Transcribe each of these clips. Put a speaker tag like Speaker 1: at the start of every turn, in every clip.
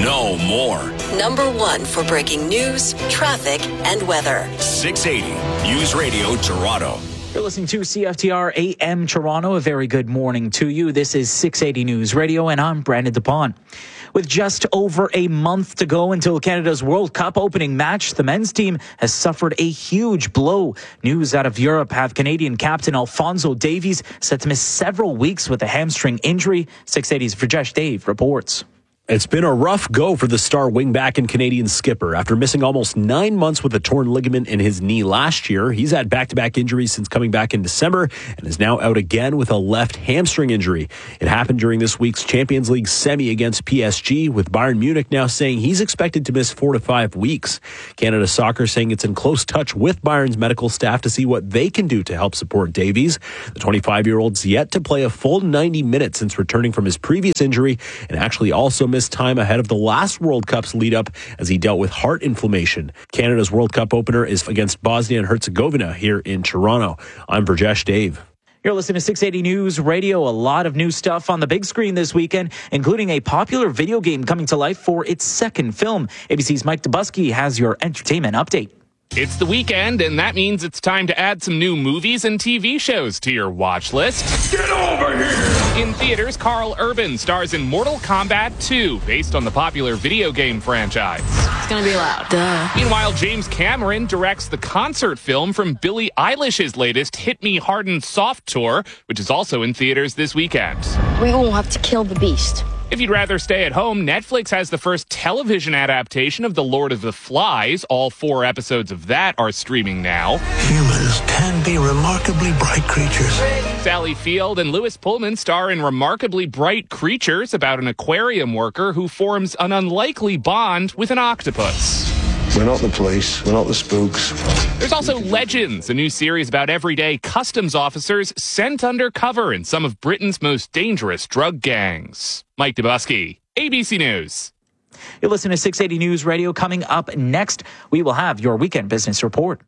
Speaker 1: know more.
Speaker 2: Number 1 for breaking news, traffic, and weather.
Speaker 1: 680 News Radio Toronto.
Speaker 3: You're listening to CFTR AM Toronto. A very good morning to you. This is 680 News Radio, and I'm Brandon DuPont. With just over a month to go until Canada's World Cup opening match, the men's team has suffered a huge blow. News out of Europe have Canadian captain Alphonso Davies set to miss several weeks with a hamstring injury. 680's Vrajesh Dave reports.
Speaker 4: It's been a rough go for the star wingback and Canadian skipper. After missing almost 9 months with a torn ligament in his knee last year, he's had back-to-back injuries since coming back in December and is now out again with a left hamstring injury. It happened during this week's Champions League semi against PSG, with Bayern Munich now saying he's expected to miss 4 to 5 weeks. Canada Soccer saying it's in close touch with Bayern's medical staff to see what they can do to help support Davies. The 25-year-old's yet to play a full 90 minutes since returning from his previous injury, and actually also missed time ahead of the last World Cup's lead up as he dealt with heart inflammation. Canada's World Cup opener is against Bosnia and Herzegovina here in Toronto. I'm Vrajesh Dave.
Speaker 3: You're listening to 680 News Radio. A lot of new stuff on the big screen this weekend, including a popular video game coming to life for its second film. ABC's Mike Dubusky has your entertainment update.
Speaker 5: It's the weekend, and that means it's time to add some new movies and TV shows to your watch list.
Speaker 1: Get over here!
Speaker 5: In theaters, Carl Urban stars in Mortal Kombat 2, based on the popular video game franchise.
Speaker 6: It's gonna be loud. Duh.
Speaker 5: Meanwhile, James Cameron directs the concert film from Billie Eilish's latest Hit Me Hard and Soft tour, which is also in theaters this weekend.
Speaker 6: We won't have to kill the beast.
Speaker 5: If you'd rather stay at home, Netflix has the first television adaptation of The Lord of the Flies. All 4 episodes of that are streaming now.
Speaker 7: Humans can be remarkably bright creatures.
Speaker 5: Sally Field and Louis Pullman star in Remarkably Bright Creatures, about an aquarium worker who forms an unlikely bond with an octopus.
Speaker 7: We're not the police. We're not the spooks.
Speaker 5: There's also Legends, a new series about everyday customs officers sent undercover in some of Britain's most dangerous drug gangs. Mike Dubusky, ABC News.
Speaker 3: You're listening to 680 News Radio. Coming up next, we will have your weekend business report.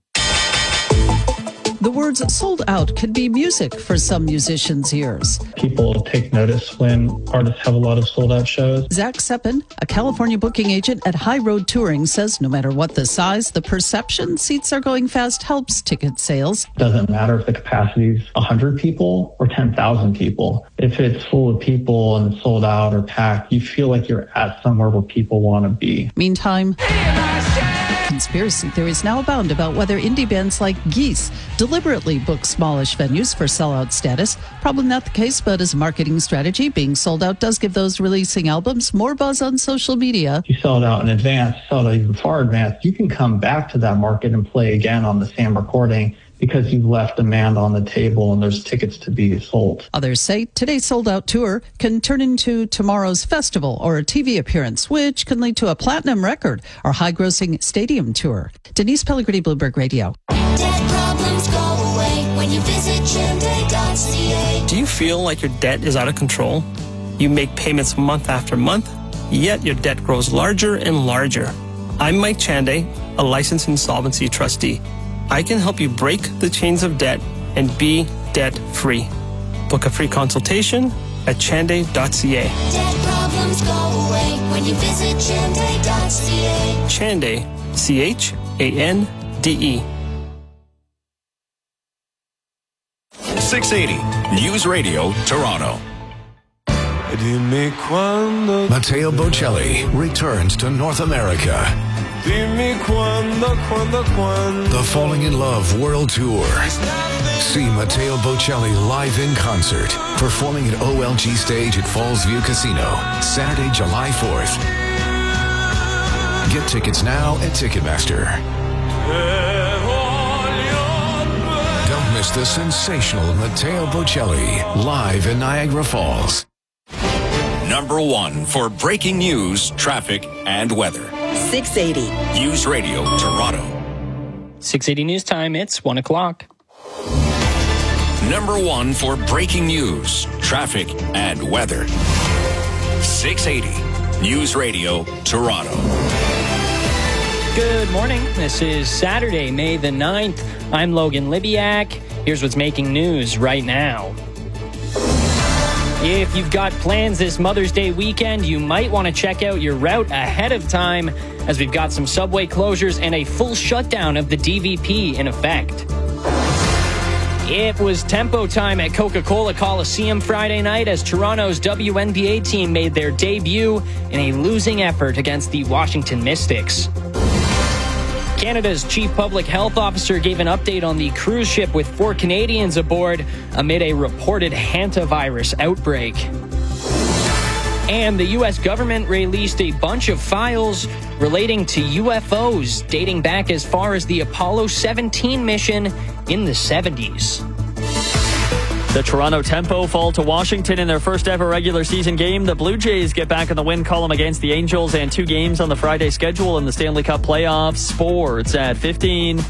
Speaker 8: The words sold out could be music for some musicians' ears.
Speaker 9: People take notice when artists have a lot of sold out shows.
Speaker 8: Zach Seppen, a California booking agent at High Road Touring, says no matter what the size, the perception seats are going fast helps ticket sales.
Speaker 9: Doesn't matter if the capacity is 100 people or 10,000 people. If it's full of people and it's sold out or packed, you feel like you're at somewhere where people want to be.
Speaker 8: Meantime, conspiracy theories now abound about whether indie bands like Geese deliberately book smallish venues for sellout status. Probably not the case, but as a marketing strategy, being sold out does give those releasing albums more buzz on social media.
Speaker 9: You sell it out in advance, sell it out even far advance, you can come back to that market and play again on the same recording because you've left demand on the table and there's tickets to be sold.
Speaker 8: Others say today's sold-out tour can turn into tomorrow's festival or a TV appearance, which can lead to a platinum record or high-grossing stadium tour. Denise Pellegrini, Bloomberg Radio.
Speaker 10: Debt problems go away when you visit Chande.ca.
Speaker 11: Do you feel like your debt is out of control? You make payments month after month, yet your debt grows larger and larger. I'm Mike Chande, a licensed insolvency trustee. I can help you break the chains of debt and be debt-free. Book a free consultation at chande.ca.
Speaker 10: Debt problems go away when you visit Chande.ca.
Speaker 11: Chande, C-H-A-N-D-E.
Speaker 1: 680 News Radio Toronto.
Speaker 12: Matteo Bocelli returns to North America. The Falling in Love World Tour. See Matteo Bocelli live in concert, performing at OLG Stage at Fallsview Casino, Saturday, July 4th. Get tickets now at Ticketmaster. Don't miss the sensational Matteo Bocelli live in Niagara Falls.
Speaker 1: Number 1 for breaking news, traffic, and weather.
Speaker 2: 680
Speaker 1: News Radio Toronto.
Speaker 13: 680 News Time, it's 1 o'clock.
Speaker 1: Number 1 for breaking news, traffic, and weather. 680 News Radio Toronto.
Speaker 13: Good morning. This is Saturday, May the 9th. I'm Logan Libiak. Here's what's making news right now. If you've got plans this Mother's Day weekend, you might want to check out your route ahead of time, as we've got some subway closures and a full shutdown of the DVP in effect. It was tempo time at Coca-Cola Coliseum Friday night as Toronto's WNBA team made their debut in a losing effort against the Washington Mystics. Canada's chief public health officer gave an update on the cruise ship with 4 Canadians aboard amid a reported hantavirus outbreak. And the U.S. government released a bunch of files relating to UFOs dating back as far as the Apollo 17 mission in the 70s.
Speaker 14: The Toronto Tempo fall to Washington in their first ever regular season game. The Blue Jays get back in the win column against the Angels, and 2 games on the Friday schedule in the Stanley Cup playoffs. Sports at 15.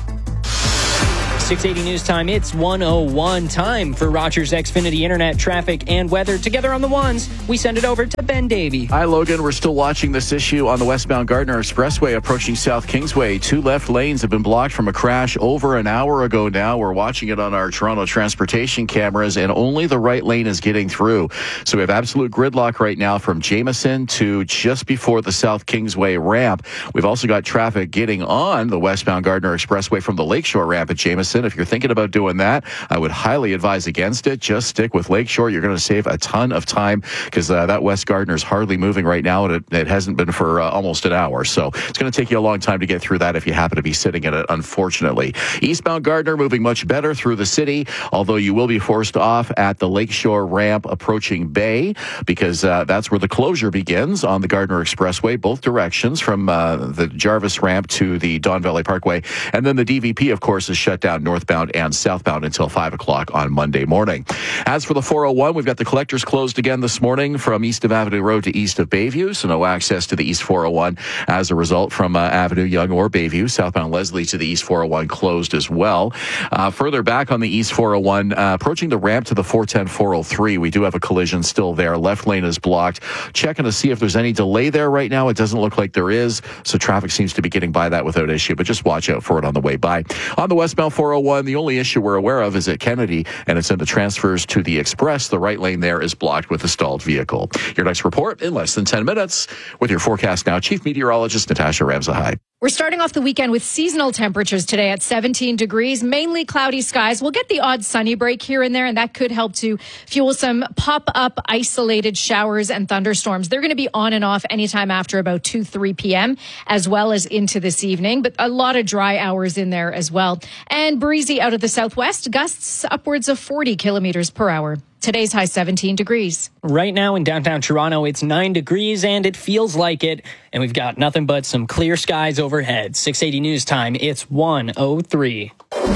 Speaker 13: 680 News Time, it's 101 time for Rogers Xfinity Internet, traffic, and weather. Together on the ones, we send it over to Ben Davey.
Speaker 15: Hi, Logan. We're still watching this issue on the westbound Gardner Expressway approaching South Kingsway. 2 left lanes have been blocked from a crash over an hour ago now. We're watching it on our Toronto transportation cameras, and only the right lane is getting through. So we have absolute gridlock right now from Jameson to just before the South Kingsway ramp. We've also got traffic getting on the westbound Gardner Expressway from the Lakeshore ramp at Jameson. If you're thinking about doing that, I would highly advise against it. Just stick with Lakeshore. You're going to save a ton of time because that West Gardner is hardly moving right now, and it hasn't been for almost an hour. So it's going to take you a long time to get through that if you happen to be sitting in it, unfortunately. Eastbound Gardner moving much better through the city, although you will be forced off at the Lakeshore ramp approaching Bay because that's where the closure begins on the Gardner Expressway, both directions from the Jarvis ramp to the Don Valley Parkway. And then the DVP, of course, is shut down northbound and southbound until 5 o'clock on Monday morning. As for the 401, we've got the collectors closed again this morning from east of Avenue Road to east of Bayview, so no access to the East 401 as a result from Avenue Yonge or Bayview. Southbound Leslie to the East 401 closed as well. Further back on the East 401, approaching the ramp to the 410-403, we do have a collision still there. Left lane is blocked. Checking to see if there's any delay there right now. It doesn't look like there is, so traffic seems to be getting by that without issue, but just watch out for it on the way by. On the westbound 401, the only issue we're aware of is at Kennedy, and it's in the transfers to the Express. The right lane there is blocked with a stalled vehicle. Your next report in less than 10 minutes with your forecast now. Chief Meteorologist Natasha Ramsahide.
Speaker 16: We're starting off the weekend with seasonal temperatures today at 17 degrees, mainly cloudy skies. We'll get the odd sunny break here and there, and that could help to fuel some pop-up isolated showers and thunderstorms. They're going to be on and off anytime after about 2-3 p.m. as well as into this evening, but a lot of dry hours in there as well. And breezy out of the southwest, gusts upwards of 40 kilometers per hour. Today's high 17 degrees.
Speaker 13: Right now in downtown Toronto, it's 9 degrees and it feels like it. And we've got nothing but some clear skies overhead. 680 News Time, it's 1:03.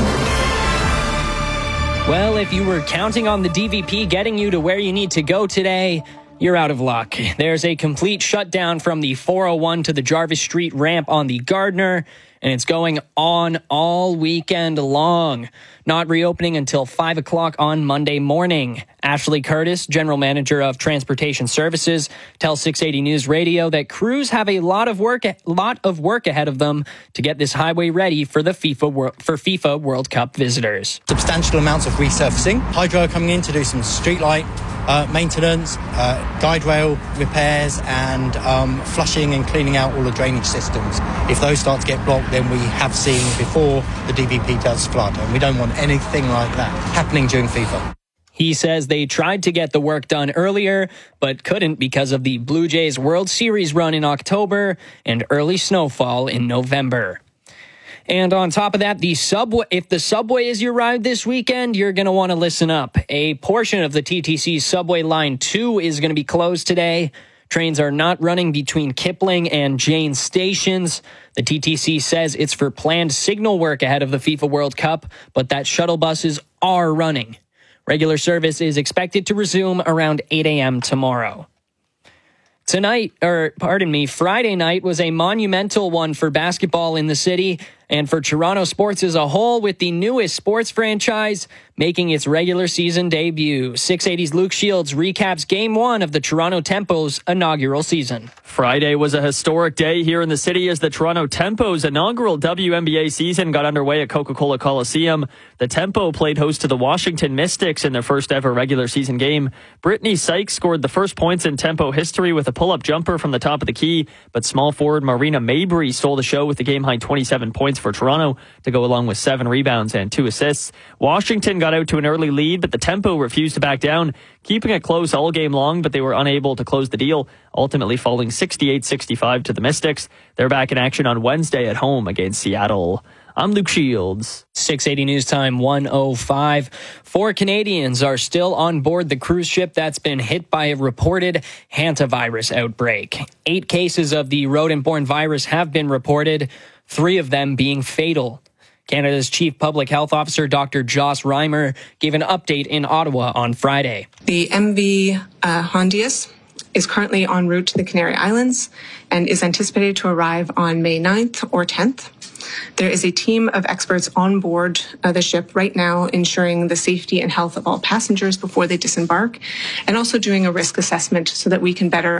Speaker 13: Well, if you were counting on the DVP getting you to where you need to go today, you're out of luck. There's a complete shutdown from the 401 to the Jarvis Street ramp on the Gardner, and it's going on all weekend long. Not reopening until 5 o'clock on Monday morning. Ashley Curtis, General Manager of Transportation Services, tells 680 News Radio that crews have a lot of work ahead of them to get this highway ready for the FIFA World Cup visitors.
Speaker 17: Substantial amounts of resurfacing. Hydro are coming in to do some streetlight maintenance, guide rail repairs, and flushing and cleaning out all the drainage systems. If those start to get blocked, then we have seen before the DVP does flood, and we don't want anything like that happening during FIFA.
Speaker 13: He says they tried to get the work done earlier, but couldn't because of the Blue Jays World Series run in October and early snowfall in November. And on top of that, if the subway is your ride this weekend, you're going to want to listen up. A portion of the TTC subway line 2 is going to be closed today. Trains are not running between Kipling and Jane stations. The TTC says it's for planned signal work ahead of the FIFA World Cup, but that shuttle buses are running. Regular service is expected to resume around 8 a.m. tomorrow. Friday night was a monumental one for basketball in the city and for Toronto sports as a whole, with the newest sports franchise making its regular season debut. 680's Luke Shields recaps Game 1 of the Toronto Tempo's inaugural season.
Speaker 14: Friday was a historic day here in the city as the Toronto Tempo's inaugural WNBA season got underway at Coca-Cola Coliseum. The Tempo played host to the Washington Mystics in their first ever regular season game. Brittany Sykes scored the first points in Tempo history with a pull-up jumper from the top of the key, but small forward Marina Mabry stole the show with the game-high 27 points for Toronto to go along with 7 rebounds and 2 assists. Washington got out to an early lead, but the Tempo refused to back down, keeping it close all game long, but they were unable to close the deal, ultimately falling 68-65 to the Mystics. They're back in action on Wednesday at home against Seattle. I'm Luke Shields.
Speaker 13: 680 News Time 1:05. 4 Canadians are still on board the cruise ship that's been hit by a reported hantavirus outbreak. 8 cases of the rodent-borne virus have been reported, 3 of them being fatal. Canada's Chief Public Health Officer, Dr. Joss Reimer, gave an update in Ottawa on Friday.
Speaker 18: The MV Hondius is currently en route to the Canary Islands and is anticipated to arrive on May 9th or 10th. There is a team of experts on board the ship right now ensuring the safety and health of all passengers before they disembark, and also doing a risk assessment so that we can better